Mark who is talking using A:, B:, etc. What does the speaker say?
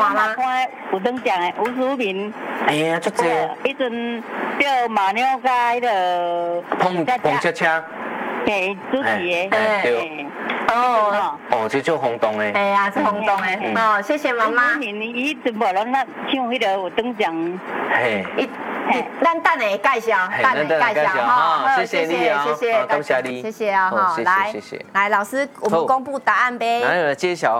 A: 大吗？
B: 看有登奖的吴淑敏，
C: 哎呀，就这样。
B: 迄阵叫马妞甲迄个
C: 彭恰恰，
B: 嘿主持的，
C: 对。
A: 哦，
C: 这就轰动诶。
A: 哎呀，是轰动诶。哦，谢谢妈妈。
B: 吴淑敏伊全部拢那唱迄个有登奖。
C: 嘿。
A: 咱等下介绍，
C: 哈，谢谢你啊，
A: 谢谢，
C: 感谢你，
A: 谢谢啊，哈，来，老师，我们公布答案呗。
C: 来揭晓。